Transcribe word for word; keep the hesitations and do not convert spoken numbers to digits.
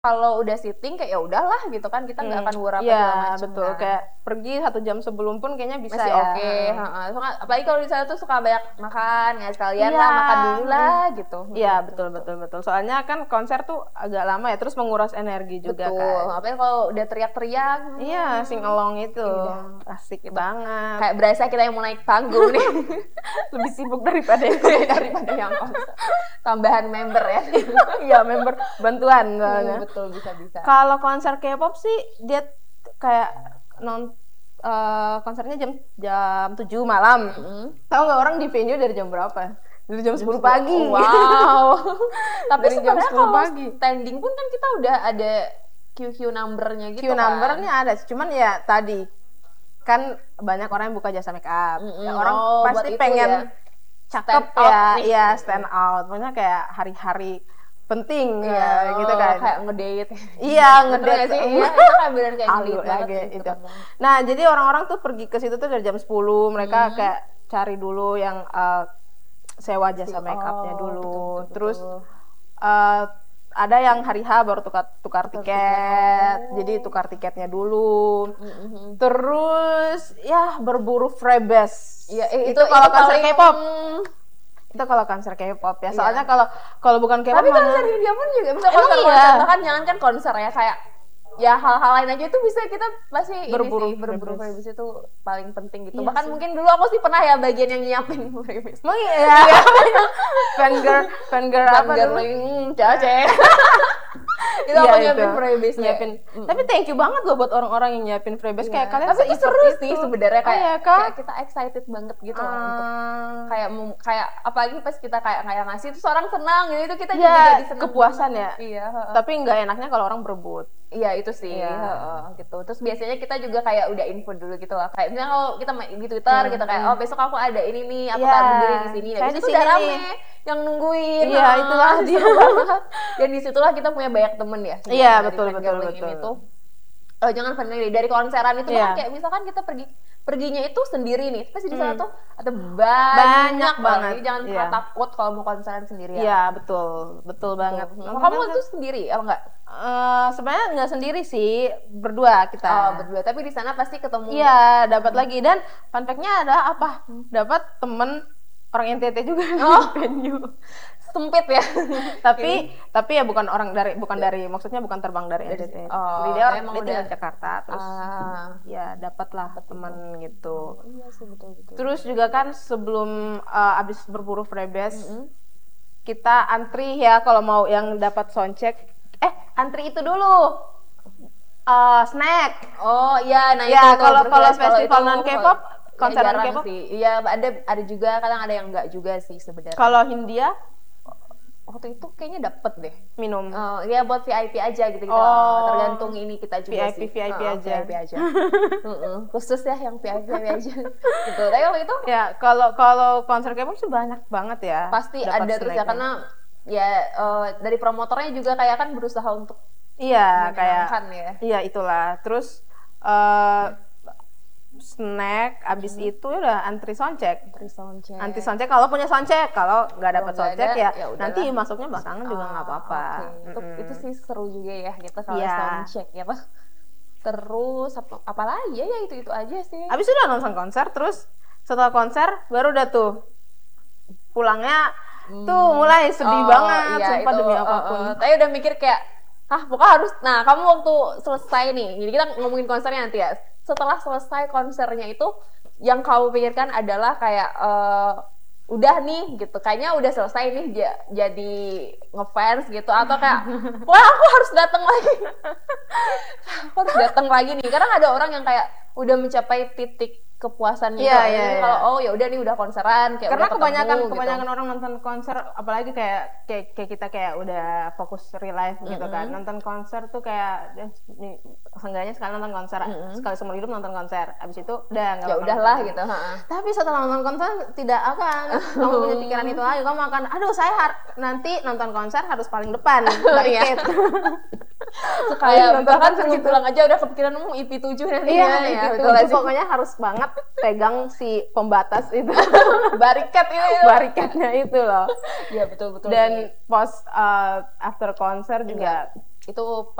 Kalau udah syuting kayak ya udahlah gitu kan, kita nggak Hmm, akan war apa iya, segala macam betul. kan. Kayak pergi satu jam sebelum pun kayaknya bisa Masih ya. oke, heeh. Soalnya apalagi kalau di sana tuh suka banyak makan, ya sekalian Iya. lah makan dulu lah gitu. Iya, Hmm, betul gitu. betul betul. Soalnya kan konser tuh agak lama ya, terus menguras energi juga Betul, kan. apalagi kalau udah teriak-teriak. Iya, sing along itu. Iya. Asik Gitu. banget. Kayak berasa kita yang mau naik panggung nih. Lebih sibuk daripada yang Daripada yang konser. Tambahan member ya. Iya, member bantuan soalnya. Hmm, betul, bisa-bisa. Kalau konser K-pop sih dia kayak non uh, konsernya jam jam tujuh malam. Mm-hmm. Tahu nggak orang di venue dari jam berapa? Dari jam sepuluh pagi. Wow. Tapi Dari jam sebenarnya sepuluh kalau pagi. standing pun kan kita udah ada Q Q number-nya gitu Q kan. number-nya ada, cuman ya tadi kan banyak orang yang buka jasa make up. Mm-mm. Ya, orang Oh, buat pasti itu pengen ya. cakep Stand out ya, nih. ya stand out. Pokoknya kayak hari-hari penting Iya, ya, gitu kan. Kayak ngedate. Iya, Bener ngedate. nggak sih? Iya, itu kayak bener kayak Halu ngedate banget lagi gitu itu. kan. Nah, jadi orang-orang tuh pergi ke situ tuh dari jam sepuluh, mereka Hmm. kayak cari dulu yang uh, sewa jasa make upnya Oh, dulu. betul, betul, Terus betul. uh, ada yang hari H baru tukar tukar Tukar tiket. tiket, oh. Jadi tukar tiketnya dulu. Mm-hmm. Terus ya berburu freebase. Iya, eh, itu, itu kalau itu konser paling- K-pop. Itu kalau konser K-pop ya. Soalnya Iya. kalau kalau bukan K-pop Tapi mana- konser Hindia pun juga bisa Emang konser-konser, iya? bahkan jangan kan konser ya, kayak ya hal-hal lain aja itu bisa kita masih Berburu ini sih, berburu freebies. freebies itu paling penting gitu. Iya Bahkan sih. mungkin dulu aku sih pernah ya bagian yang nyiapin freebies. Emang iya. fan girl, fan girl apa dulu? Girling, cace. Itu Iya, aku nyiapin itu. freebies Nyiapin. Mm. Tapi thank you banget loh buat orang-orang yang nyiapin freebies. Iya. Kayak kalian Tapi itu se-effort seru itu. sih sebenarnya, kayak, Oh, iya, Kak? kayak kita excited banget gitu loh untuk Ah. kayak mem- kayak apalagi pas kita kayak kayak ngasih terus orang senang gitu, itu kita Iya, juga jadi senang. kepuasan ya. Iya, heeh. Tapi nggak enaknya kalau orang berebut. Iya itu sih, Iya. heeh, gitu. Terus biasanya kita juga kayak udah info dulu gitu lah. Kayak misalnya kalau kita main di Twitter Hmm, gitu kayak, hmm. oh besok aku ada ini nih, aku Iya, tak berdiri di sini. Nah, saya di di situ udah sini rame nih. yang nungguin. Iya, ah, itulah dia. seru banget. Dan disitulah kita punya banyak temen ya. Iya, dari betul, betul, fangirling ini betul. tuh. Oh jangan fangirling, dari konseran itu Iya. bahkan kayak misalkan kita pergi perginya itu sendiri nih, pasti di sana Hmm. tuh ada banyak, Banyak orang. banget, Jadi jangan iya. pernah takut kalau mau konseran sendirian. Iya, betul. Betul banget. Tuh. Nonton Kamu konser- tuh sendiri, oh enggak? Eh, sebenarnya nggak sendiri sih, berdua kita. Oh berdua, tapi di sana pasti ketemu. Iya, dapat lagi. Dan fun fact-nya ada apa? Dapat temen orang N T T juga di Oh. venue. Sempit ya. Tapi tapi ya bukan orang dari bukan dari maksudnya bukan terbang dari N T T. Oh, Jadi dia, tapi emang dia tinggal udah- di Jakarta terus Ah. ya dapatlah teman gitu. Iya sih betul betul. Terus juga kan sebelum uh, abis berburu freebase Mm-mm. kita antri ya kalau mau yang dapat soundcheck. Eh, antri itu dulu. Uh, snack. Oh iya, nah Ya, itu tuh, kalau- kalau berfresh, festival itu, non K-pop, ya, konser non jarang K-pop. sih. Iya, ada ada juga, kadang ada yang enggak juga sih sebenarnya. Kalau Hindia Waktu itu kayaknya dapet deh. minum. Oh, ya buat V I P aja gitu gitu. Oh. Tergantung ini kita juga V I P, sih. V I P Oh, aja. V I P aja. Mm-mm. Khusus ya yang V I P V I P aja. Gitu. Tapi waktu itu Ya, kalau kalau konser K-pop sih banyak banget ya. pasti dapat ada terus ya snacknya. karena ya eh, dari promotornya juga kayak kan berusaha untuk Iya, kayak menyenangkan ya. iya itulah. Terus eh snack abis itu udah antri soundcheck. Antri soundcheck. Antri soundcheck kalau punya soundcheck, kalau nggak dapat Kalau nggak soundcheck ada, ya, ya udahlah. nanti masuknya belakangan juga nggak Ah, apa-apa. oke. Itu, Mm-mm. itu sih seru juga ya gitu kalau Iya. soundcheck ya Pak. Terus apa apalagi ya, ya itu itu aja sih. Abis itu udah nonton konser, terus setelah konser baru udah tuh pulangnya tuh mulai sedih Oh, banget, iya, sumpah itu, demi uh, apapun. uh, tapi udah mikir kayak, ah pokoknya harus. Nah kamu waktu selesai nih, jadi kita ngomongin konsernya nanti ya. Setelah selesai konsernya itu, yang kamu pikirkan adalah kayak eh, udah nih gitu, kayaknya udah selesai nih ja- jadi ngefans gitu, atau kayak, wah aku harus datang lagi, aku harus datang lagi nih, karena ada orang yang kayak udah mencapai titik kepuasan gitu. Iya, Jadi iya, iya. kalau oh ya udah nih udah konseran, kayak Karena udah ketemu, kebanyakan gitu. kebanyakan orang nonton konser, apalagi kayak kayak, kayak kita kayak udah fokus real life gitu kan. Nonton konser tuh kayak eh, nih, seenggaknya sekali nonton konser, Mm-mm. sekali seumur hidup nonton konser. Abis itu udah nggak Ya bakal udahlah nonton gitu, lagi. ha-ha. Tapi setelah nonton konser tidak akan kamu punya pikiran itu lagi. Kamu akan, aduh saya har- nanti nonton konser harus paling depan Iya. barricade. Kayak nonton bahkan konser sebelum gitu. pulang aja udah kepikiran mau I P tujuh nanti Iya, gimana ya, gitu. betul Itu aja. pokoknya harus banget pegang si pembatas itu. Barikat itu ya. Barikatnya itu loh. Iya betul betul. Dan post uh, after konser juga Itu